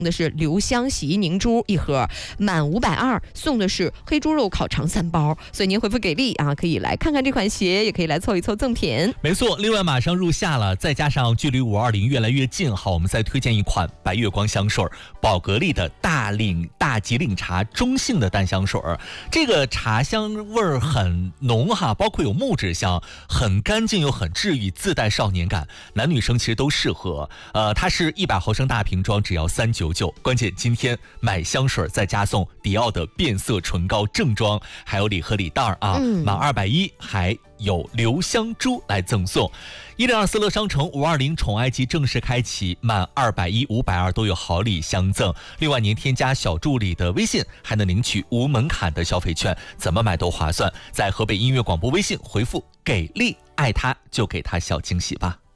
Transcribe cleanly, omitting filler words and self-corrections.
的是留香洗衣凝珠1盒，满520送的是黑猪肉烤肠3包。所以您回复给力啊，可以来看看这款鞋，也可以来凑一凑赠品。 没错，另外马上入夏了，再加上距离520越来越近，好，我们再推荐一款白月光香水，宝格丽的大吉岭茶中性的淡香水，这个茶香味儿很浓哈，包括有木质香，很干净又很治愈，自带少年感，男女生其实都适合。它是100毫升大瓶装，只要399。关键今天买香水再加送迪奥的变色唇膏正装，还有礼盒礼袋啊，满210还有留香珠来赠送。1024乐商城520宠爱季正式开启，满210、520都有好礼相赠。另外您添加小助理的微信，还能领取无门槛的消费券，怎么买都划算。在河北音乐广播微信回复给力，爱他就给他小惊喜吧。